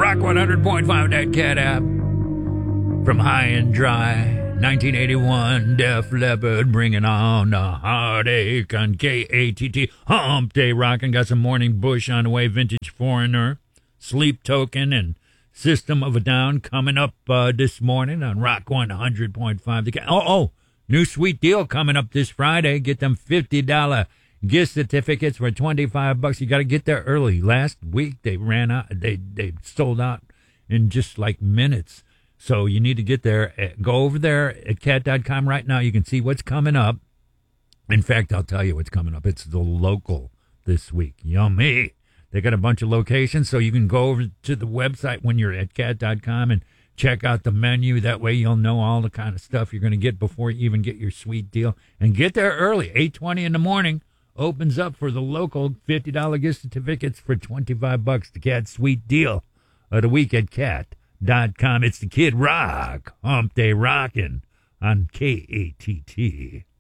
Rock 100.5, that cat app. From High and Dry, 1981, Def Leppard, bringing on the heartache on KATT. Hump Day Rockin', got some Morning Bush on the way, Vintage Foreigner, Sleep Token, and System of a Down coming up this morning on Rock 100.5. The cat. New sweet deal coming up this Friday. Get them $50 gift certificates for $25. You got to get there early. Last week they ran out. They sold out in just like minutes. So you need to get there. Go over there at cat.com right now. You can see what's coming up. In fact, I'll tell you what's coming up. It's the local this week. Yummy. They got a bunch of locations, so you can go over to the website when you're at cat.com and check out the menu. That way you'll know all the kind of stuff you're going to get before you even get your sweet deal. And get there early. 8:20 in the morning opens up for the local $50 gift certificates for $25. The Cat Sweet Deal of the week at cat.com. It's the Kid Rock, Hump Day Rockin' on KATT.